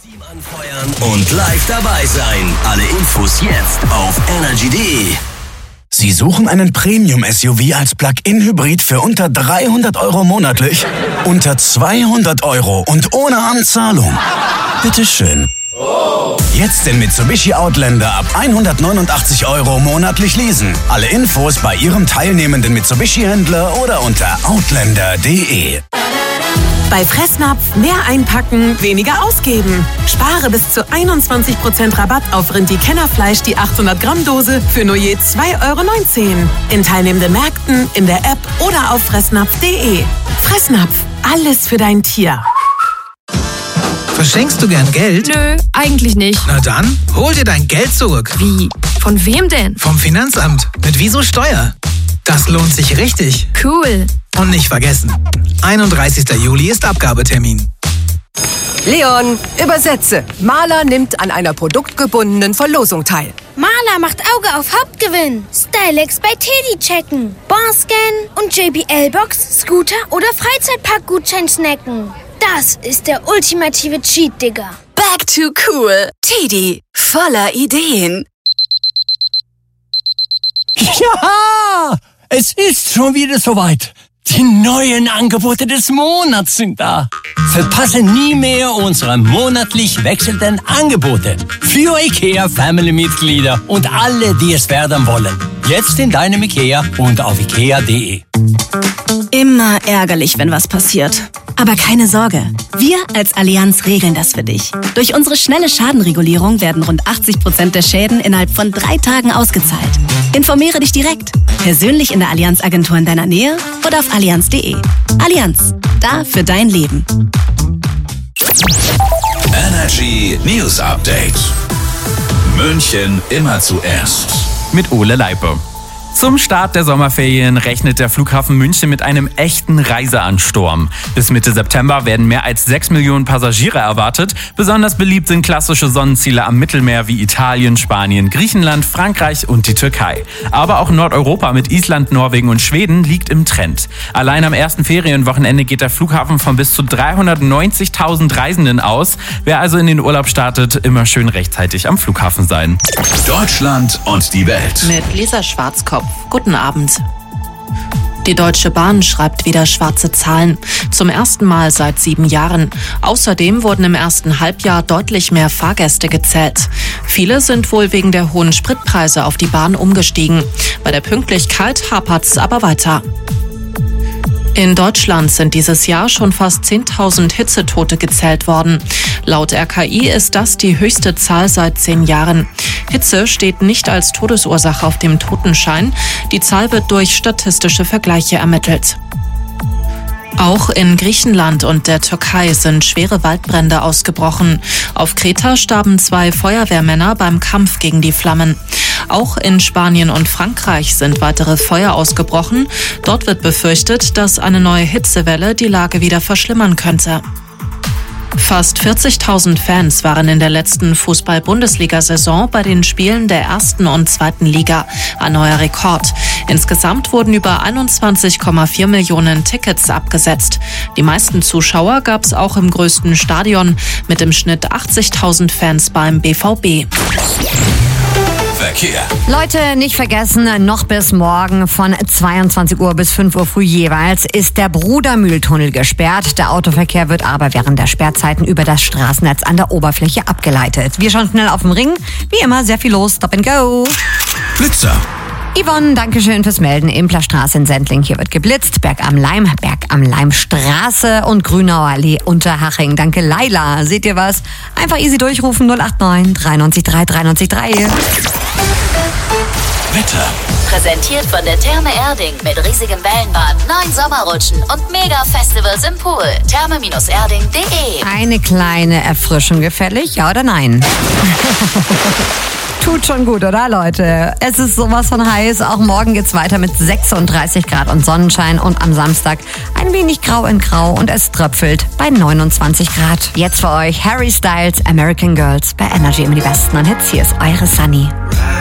Team anfeuern und live dabei sein. Alle Infos jetzt auf energy.de. Sie suchen einen Premium-SUV als Plug-in-Hybrid für unter 300 € monatlich? Unter 200 € und ohne Anzahlung? Bitteschön. Jetzt den Mitsubishi Outlander ab 189 € monatlich leasen. Alle Infos bei Ihrem teilnehmenden Mitsubishi-Händler oder unter outlander.de. Bei Fressnapf mehr einpacken, weniger ausgeben. Spare bis zu 21% Rabatt auf Rindi-Kennerfleisch, die 800 Gramm Dose für nur je 2,19 € in teilnehmenden Märkten, in der App oder auf fressnapf.de. Fressnapf, alles für dein Tier. Verschenkst du gern Geld? Nö, eigentlich nicht. Na dann, hol dir dein Geld zurück. Wie? Von wem denn? Vom Finanzamt. Mit Wieso Steuer. Das lohnt sich richtig. Cool. Und nicht vergessen, 31. Juli ist Abgabetermin. Leon, übersetze. Maler nimmt an einer produktgebundenen Verlosung teil. Maler macht Auge auf Hauptgewinn. Stylex bei Teddy checken. Bonscan und JBL-Box, Scooter oder Freizeitpark-Gutschein snacken. Das ist der ultimative Cheat, Digga. Back to cool. Teddy, voller Ideen. Ja, es ist schon wieder soweit. Die neuen Angebote des Monats sind da. Verpasse nie mehr unsere monatlich wechselnden Angebote für IKEA-Family-Mitglieder und alle, die es werden wollen. Jetzt in deinem IKEA und auf ikea.de. Immer ärgerlich, wenn was passiert. Aber keine Sorge, wir als Allianz regeln das für dich. Durch unsere schnelle Schadenregulierung werden rund 80% der Schäden innerhalb von 3 Tagen ausgezahlt. Informiere dich direkt, persönlich in der Allianz-Agentur in deiner Nähe oder auf allianz.de. Allianz, da für dein Leben. Energy News Update. München immer zuerst. Mit Ole Leipe. Zum Start der Sommerferien rechnet der Flughafen München mit einem echten Reiseansturm. Bis Mitte September werden mehr als 6 Millionen Passagiere erwartet. Besonders beliebt sind klassische Sonnenziele am Mittelmeer wie Italien, Spanien, Griechenland, Frankreich und die Türkei. Aber auch Nordeuropa mit Island, Norwegen und Schweden liegt im Trend. Allein am ersten Ferienwochenende geht der Flughafen von bis zu 390.000 Reisenden aus. Wer also in den Urlaub startet, immer schön rechtzeitig am Flughafen sein. Deutschland und die Welt. Mit Lisa Schwarzkopf. Guten Abend. Die Deutsche Bahn schreibt wieder schwarze Zahlen. Zum ersten Mal seit 7 Jahren. Außerdem wurden im ersten Halbjahr deutlich mehr Fahrgäste gezählt. Viele sind wohl wegen der hohen Spritpreise auf die Bahn umgestiegen. Bei der Pünktlichkeit hapert's aber weiter. In Deutschland sind dieses Jahr schon fast 10.000 Hitzetote gezählt worden. Laut RKI ist das die höchste Zahl seit 10 Jahren. Hitze steht nicht als Todesursache auf dem Totenschein. Die Zahl wird durch statistische Vergleiche ermittelt. Auch in Griechenland und der Türkei sind schwere Waldbrände ausgebrochen. Auf Kreta starben 2 Feuerwehrmänner beim Kampf gegen die Flammen. Auch in Spanien und Frankreich sind weitere Feuer ausgebrochen. Dort wird befürchtet, dass eine neue Hitzewelle die Lage wieder verschlimmern könnte. Fast 40.000 Fans waren in der letzten Fußball-Bundesliga-Saison bei den Spielen der 1. und 2. Liga. Ein neuer Rekord. Insgesamt wurden über 21,4 Millionen Tickets abgesetzt. Die meisten Zuschauer gab es auch im größten Stadion mit im Schnitt 80.000 Fans beim BVB. Verkehr. Leute, nicht vergessen, noch bis morgen von 22 Uhr bis 5 Uhr früh jeweils ist der Brudermühltunnel gesperrt. Der Autoverkehr wird aber während der Sperrzeiten über das Straßennetz an der Oberfläche abgeleitet. Wir schauen schnell auf den Ring. Wie immer sehr viel los. Stop and go. Blitzer. Yvonne, danke schön fürs Melden. Implerstraße in Sendling, hier wird geblitzt. Berg am Leimstraße und Grünauer Allee Unterhaching. Danke, Laila. Seht ihr was? Einfach easy durchrufen 089 93 3 93 3. Wetter. Präsentiert von der Therme Erding mit riesigem Wellenbad, 9 Sommerrutschen und Mega-Festivals im Pool. Therme-erding.de. Eine kleine Erfrischung gefällig, ja oder nein? Tut schon gut, oder Leute? Es ist sowas von heiß. Auch morgen geht's weiter mit 36 Grad und Sonnenschein. Und am Samstag ein wenig grau in grau und es tröpfelt bei 29 Grad. Jetzt für euch Harry Styles, American Girls bei Energy im besten an Hits. Hier ist eure Sunny.